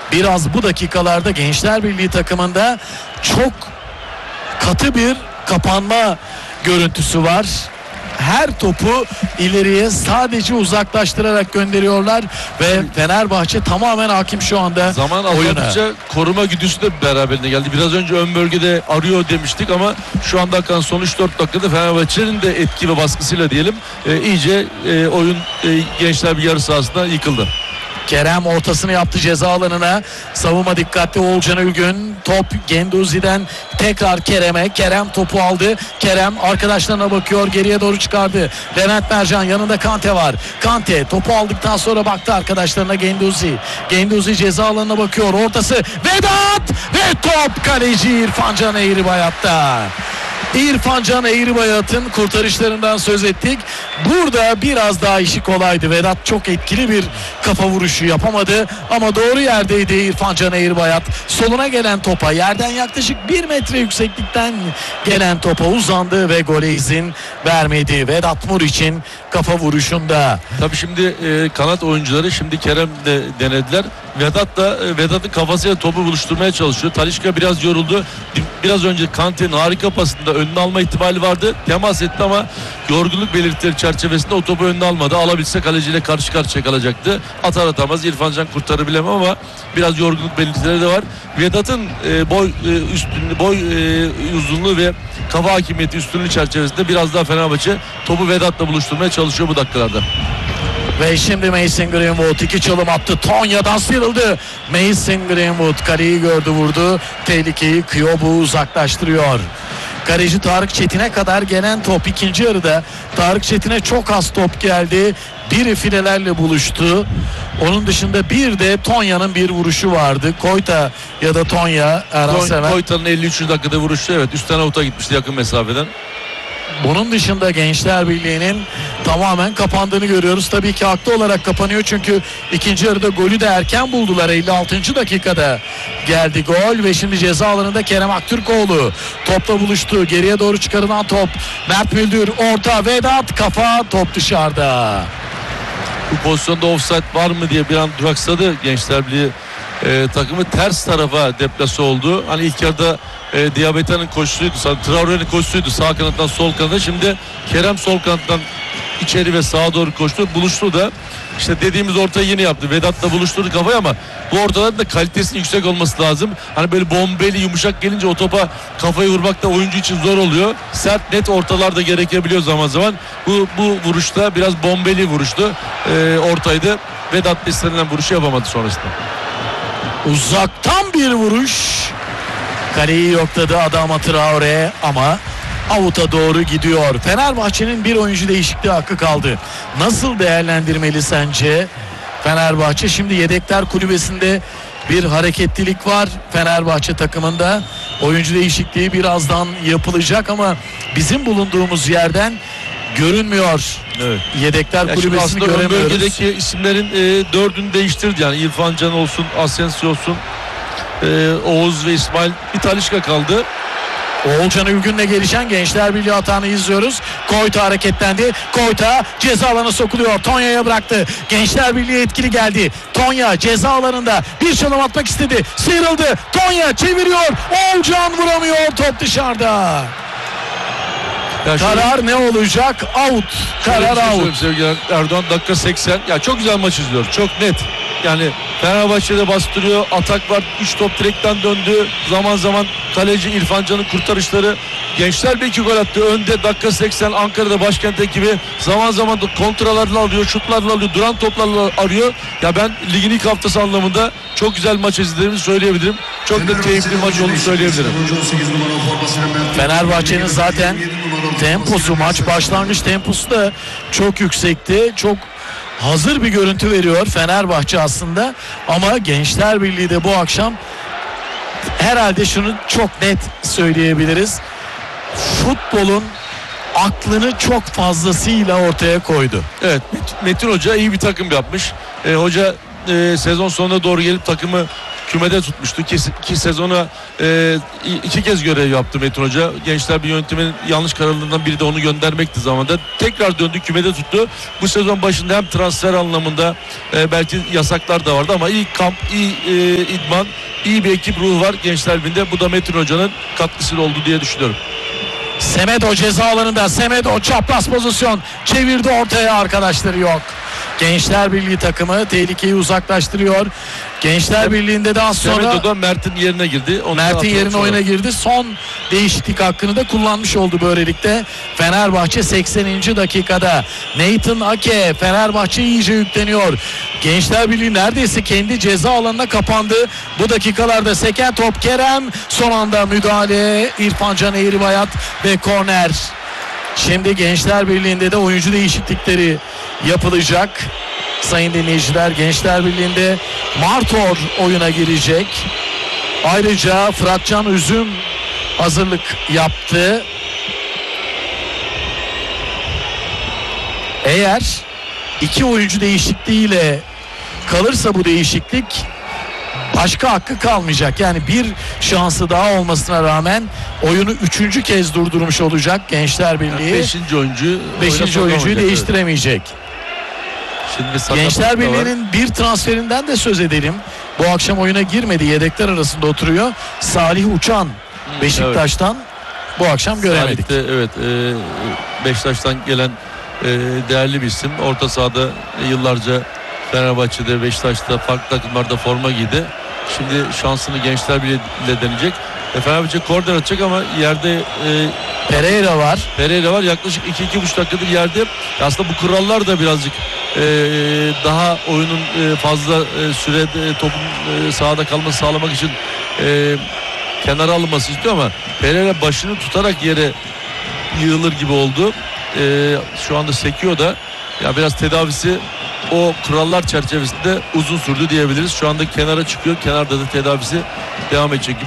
biraz bu dakikalarda Gençler Birliği takımında çok katı bir kapanma görüntüsü var. Her topu ileriye sadece uzaklaştırarak gönderiyorlar ve Fenerbahçe tamamen hakim şu anda zaman oyuna. azaldıkça koruma güdüsü de beraberinde geldi. Biraz önce ön bölgede arıyor demiştik ama şu anda akan son 3-4 dakikada Fenerbahçe'nin de etki ve baskısıyla diyelim iyice oyun Gençler bir yarı sahasında yıkıldı. Kerem ortasını yaptı ceza alanına. Savunma dikkatli, Oğulcan Ülgün. Top Genduzi'den tekrar Kerem'e. Kerem topu aldı. Kerem arkadaşlarına bakıyor. Geriye doğru çıkardı. Levent Mercan, yanında Kante var. Kante topu aldıktan sonra baktı arkadaşlarına Genduzi. Genduzi ceza alanına bakıyor. Ortası Vedat ve top kaleci İrfan Can Eğribayat'ta. İrfan Can Eğribayat'ın kurtarışlarından söz ettik. Burada biraz daha işi kolaydı. Vedat çok etkili bir kafa vuruşu yapamadı ama doğru yerdeydi İrfan Can Eğribayat. Soluna gelen topa, yerden yaklaşık 1 metre yükseklikten gelen topa uzandı ve gole izin vermedi. Vedat Muriç'in kafa vuruşunda. Tabii şimdi kanat oyuncuları şimdi Kerem de denediler. Vedat'ın kafasıyla topu buluşturmaya çalışıyor. Talisca biraz yoruldu. Biraz önce Kante'nin harika pasında önüne alma ihtimali vardı. Temas etti ama yorgunluk belirtileri çerçevesinde o topu önüne almadı. Alabilse kaleciyle karşı karşıya kalacaktı. Atar atamaz İrfan Can kurtarır bilemem ama biraz yorgunluk belirtileri de var. Vedat'ın boy uzunluğu ve kafa hakimiyeti üstünlüğü çerçevesinde biraz daha Fenerbahçe topu Vedat'la buluşturmaya çalışıyor bu dakikalarda. Ve şimdi Mason Greenwood 2 çalım attı. Tonya'dan sıyrıldı. Mason Greenwood kaleyi gördü, vurdu. Tehlikeyi Kyobu uzaklaştırıyor. Kaleci Tarık Çetin'e kadar gelen top ikinci yarıda. Tarık Çetin'e çok az top geldi. Biri filelerle buluştu. Onun dışında bir de Tonya'nın bir vuruşu vardı. Koyta ya da Tonya. Koyta'nın 53. dakikada vuruşu, evet, üstten avuta gitmişti yakın mesafeden. Bunun dışında Gençler Birliği'nin tamamen kapandığını görüyoruz. Tabii ki haklı olarak kapanıyor çünkü ikinci yarıda golü de erken buldular. 56. dakikada geldi gol ve şimdi ceza alanında Kerem Aktürkoğlu topla buluştu. Geriye doğru çıkarılan top. Mert Müldür orta, Vedat kafa, top dışarıda. Bu pozisyonda offside var mı diye bir an duraksadı Gençler Birliği takımı, ters tarafa deplase oldu. Hani ilk yarıda Diabeta'nın koşusuydu, Traore'nin koşusuydu sağ kanattan sol kanada. Şimdi Kerem sol kanattan içeri ve sağa doğru koştu. Buluştu da işte dediğimiz ortayı yine yaptı. Vedat'la buluşturdu kafayı ama bu ortaların da kalitesinin yüksek olması lazım. Hani böyle bombeli yumuşak gelince o topa kafayı vurmak da oyuncu için zor oluyor. Sert net ortalar da gerekebiliyor zaman zaman. Bu vuruşta biraz bombeli vuruştu. Ortaydı. Vedat istenilen vuruşu yapamadı sonrasında. Uzaktan bir vuruş. Kaleyi yokladı Adama Traore ama avuta doğru gidiyor. Fenerbahçe'nin bir oyuncu değişikliği hakkı kaldı. Nasıl değerlendirmeli sence Fenerbahçe? Şimdi yedekler kulübesinde bir hareketlilik var Fenerbahçe takımında. Oyuncu değişikliği birazdan yapılacak ama bizim bulunduğumuz yerden görünmüyor. Evet. Yedekler kulübesini göremiyoruz. Bölgedeki isimlerin dördünü değiştirdi. Yani İrfan Can olsun, Asensio olsun, Oğuz ve İsmail, bir Talisca kaldı. Oğulcan Ülgün'le gelişen Gençler Birliği hatanı izliyoruz. Koyta hareketlendi. Koyta ceza alanına sokuluyor. Tonya'ya bıraktı. Gençler Birliği etkili geldi. Tonya ceza alanında bir çalım atmak istedi. Sıyrıldı. Tonya çeviriyor. Oğulcan vuramıyor. Top dışarıda. Karar ne olacak? Out. Karar out. Sevgili Erdoğan, dakika 80. Ya çok güzel maç izliyor. Çok net. Yani Fenerbahçe'de bastırıyor. Atak var. 3 top direkten döndü. Zaman zaman kaleci İrfan Can'ın kurtarışları. Gençler belki gol attı. Önde dakika 80. Ankara'da Başkent ekibi zaman zaman da kontralarla alıyor. Şutlarla alıyor. Duran toplarla arıyor. Ya ben ligin ilk haftası anlamında çok güzel maç izlediğimizi söyleyebilirim. Çok da keyifli maç olduğunu söyleyebilirim. Fenerbahçe'nin zaten temposu, maç başlangıç temposu da çok yüksekti. Çok hazır bir görüntü veriyor Fenerbahçe aslında ama Gençler Birliği de bu akşam herhalde şunu çok net söyleyebiliriz. Futbolun aklını çok fazlasıyla ortaya koydu. Evet, Metin Hoca iyi bir takım yapmış. Hoca sezon sonuna doğru gelip takımı kümede tutmuştu. İki sezona iki kez görev yaptı Metin Hoca. Gençler bir yönetimin yanlış kararlarından biri de onu göndermekti zamanında. Tekrar döndü, kümede tuttu. Bu sezon başında hem transfer anlamında belki yasaklar da vardı ama iyi kamp, iyi idman, iyi bir ekip ruhu var Gençler Birliği'nde. Bu da Metin Hoca'nın katkısı oldu diye düşünüyorum. Semedo ceza alanında. Semedo çapraz pozisyon. Çevirdi ortaya, arkadaşları yok. Gençler Birliği takımı tehlikeyi uzaklaştırıyor. Gençler Birliği'nde de az sonra Semedo da Mert'in yerine girdi. Mert'in yerine oyuna girdi. Son değişiklik hakkını da kullanmış oldu böylelikle. Fenerbahçe 80. dakikada. Nathan Ake, Fenerbahçe iyice yükleniyor. Gençler Birliği neredeyse kendi ceza alanına kapandı. Bu dakikalarda seken top Kerem. Son anda müdahale İrfan Can Eğribayat ve korner. Şimdi Gençler Birliği'nde de oyuncu değişiklikleri yapılacak. Sayın dinleyiciler, Gençler Birliği'nde Martor oyuna girecek. Ayrıca Fıratcan Üzüm hazırlık yaptı. Eğer iki oyuncu değişikliğiyle kalırsa bu değişiklik başka hakkı kalmayacak. Yani bir şansı daha olmasına rağmen oyunu 3. kez durdurmuş olacak Gençler Birliği. 5. oyuncuyu değiştiremeyecek. Şimdi Gençler Birliği'nin bir transferinden de söz edelim. Bu akşam oyuna girmedi. Yedekler arasında oturuyor. Salih Uçan Beşiktaş'tan bu akşam göremedik. Salih'te, evet, Beşiktaş'tan gelen değerli bir isim. Orta sahada yıllarca Fenerbahçe'de, Beşiktaş'ta, farklı takımlarda forma giydi. Şimdi şansını Gençler Birliği'yle deneyecek. Fenerbahçe korner atacak ama yerde Pereira var. Yaklaşık 2-2,5 dakikadır yerde. Aslında bu kurallar da birazcık daha oyunun fazla sürede topun sahada kalması sağlamak için kenara alınması istiyor ama Pereira başını tutarak yere yığılır gibi oldu. Şu anda sekiyor da, ya biraz tedavisi o kurallar çerçevesinde uzun sürdü diyebiliriz. Şu anda kenara çıkıyor. Kenarda da tedavisi devam edecek gibi.